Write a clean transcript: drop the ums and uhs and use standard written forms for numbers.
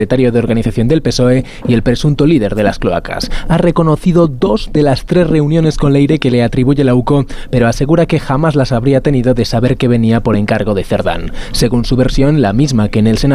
secretario de organización del PSOE y el presunto líder de las cloacas. Ha reconocido 2 de las 3 reuniones con Leire que le atribuye la UCO, pero asegura que jamás las habría tenido de saber que venía por encargo de Cerdán. Según su versión, la misma que en el Senado